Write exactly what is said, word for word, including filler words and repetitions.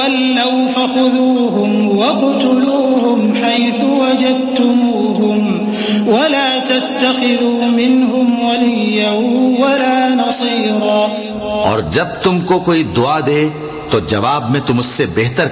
फख़ुज़ूहुम वक़्तुलूहुम हैसु वजदतुमूहुम वला तत्तख़िज़ू मिनहुम वलिय्यन वला नसीरा। और जब तुमको कोई दुआ दे तो जवाब में तुम उससे बेहतर